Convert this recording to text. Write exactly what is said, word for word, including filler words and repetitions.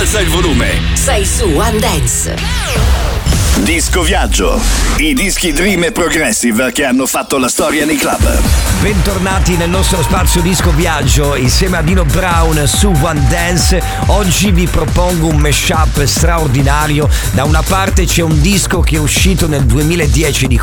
alza il volume. Sei su One Dance. Disco Viaggio, i dischi Dream e Progressive che hanno fatto la storia nei club. Bentornati nel nostro spazio Disco Viaggio insieme a Dino Brown su One Dance. Oggi vi propongo un mashup straordinario. Da una parte c'è un disco che è uscito nel duemiladieci di